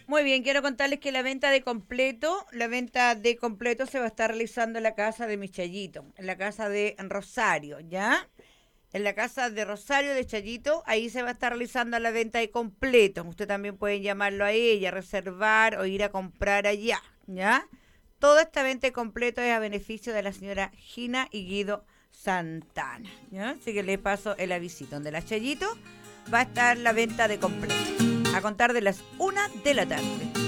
Muy bien, quiero contarles que la venta de completo se va a estar realizando en la casa de mi Chayito, en la casa de Rosario, ¿ya? En la casa de Rosario de Chayito, ahí se va a estar realizando la venta de completo. Usted también puede llamarlo a ella, reservar o ir a comprar allá, ¿ya? Toda esta venta de completo es a beneficio de la señora Gina y Guido Santana, ¿ya? Así que le paso el avisito. Donde la Chayito va a estar la venta de completo a contar de las 1 de la tarde.